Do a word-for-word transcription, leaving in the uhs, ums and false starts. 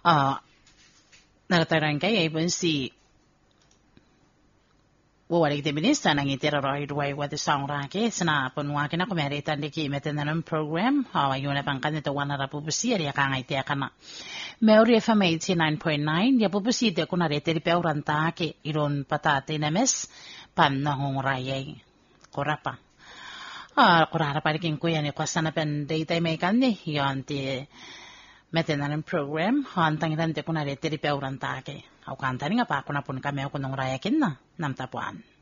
uh, nagtaran kay ibon si Wawalik de minista nang itiraroi duway wadi sang rake sana punwakin ako merita ndiki metenan program hawa yun pang kanito wana rapupusi ari kangay tiya kana Meuri F M eighty-nine point nine ya pupusi de kuna rete ri peuranta ke iron patate names pan na hong rayay korapa ah korara parikin ko yan ko sana pen daytay may kanni yan ti metenan program hantang itan de kuna rete ri peuranta ke au kantani nga pa kuna pun kami ako nung rayakin na namtapuan